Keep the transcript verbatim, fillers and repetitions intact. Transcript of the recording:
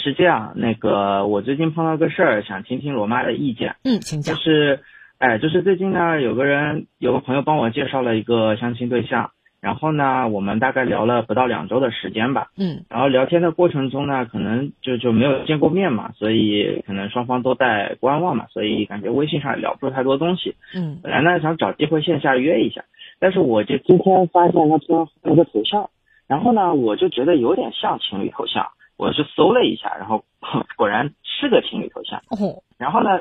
是这样，那个我最近碰到个事儿，想听听罗妈的意见。 嗯，请讲。 就是，哎，就是最近呢，有个人有个朋友帮我介绍了一个相亲对象，然后呢，我们大概聊了不到两周的时间吧。 嗯， 然后聊天的过程中呢，可能就就没有见过面嘛，所以可能双方都在观望嘛，所以感觉微信上也聊不出太多东西。 嗯， 本来呢想找机会线下约一下，但是我就今天发现他突然换了个头像，然后呢，我就觉得有点像情侣头像。我是搜了一下，然后果然是个情侣头像。 哦， 然后呢，